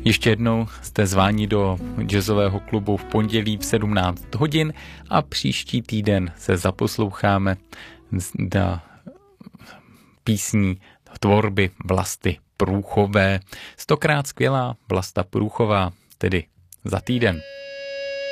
Ještě jednou jste zváni do jazzového klubu v pondělí v 17 hodin a příští týden se zaposloucháme na písní tvorby Vlasty Průchové. 100krát skvělá Vlasta Průchová, tedy za týden.